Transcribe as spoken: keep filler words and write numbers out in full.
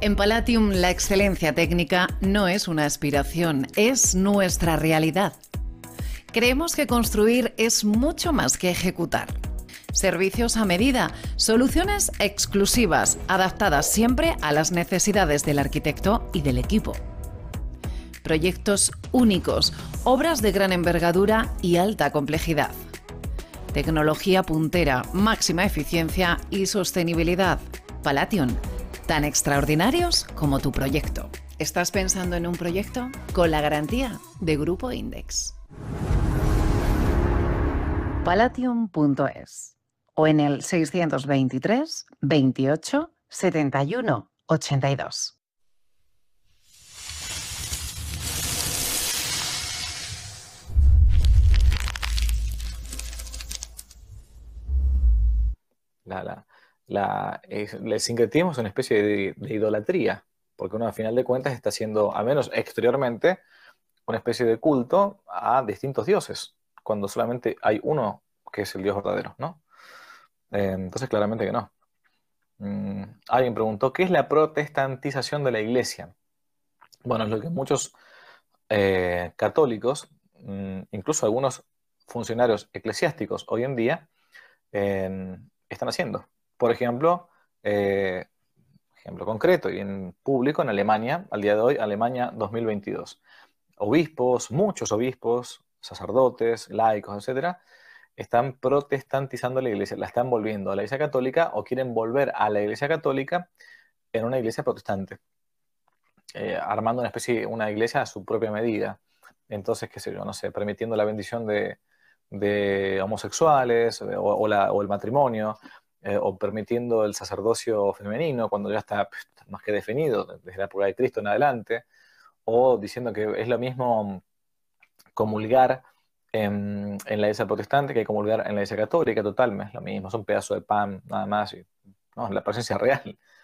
En Palatium, la excelencia técnica no es una aspiración, es nuestra realidad. Creemos que construir es mucho más que ejecutar. Servicios a medida, soluciones exclusivas, adaptadas siempre a las necesidades del arquitecto y del equipo. Proyectos únicos, obras de gran envergadura y alta complejidad. Tecnología puntera, máxima eficiencia y sostenibilidad. Palatium, tan extraordinarios como tu proyecto. ¿Estás pensando en un proyecto? Con la garantía de Grupo Index. Palatium punto es o en el seiscientos veintitrés, veintiocho, setenta y uno, ochenta y dos. La, la, la, es- el sincretismo es una especie de, de idolatría, porque uno al final de cuentas está haciendo, al menos exteriormente, una especie de culto a distintos dioses, cuando solamente hay uno que es el Dios verdadero, ¿no? Eh, entonces, claramente que no. Mm, alguien preguntó, ¿qué es la protestantización de la iglesia? Bueno, es lo que muchos eh, católicos, mm, incluso algunos funcionarios eclesiásticos hoy en día, eh, están haciendo. Por ejemplo, eh, ejemplo concreto y en público en Alemania, al día de hoy, Alemania dos mil veintidós. Obispos, muchos obispos, sacerdotes, laicos, etcétera, están protestantizando la iglesia, la están volviendo a la iglesia católica o quieren volver a la iglesia católica en una iglesia protestante, eh, armando una especie, una iglesia a su propia medida. Entonces, qué sé yo, no sé, permitiendo la bendición de, de homosexuales eh, o, o la- o el matrimonio, eh, o permitiendo el sacerdocio femenino cuando ya está pf, más que definido desde la época de Cristo en adelante, o diciendo que es lo mismo comulgar en, en la iglesia protestante que comulgar en la iglesia católica, total, es lo mismo, es un pedazo de pan nada más, y, no, la presencia real.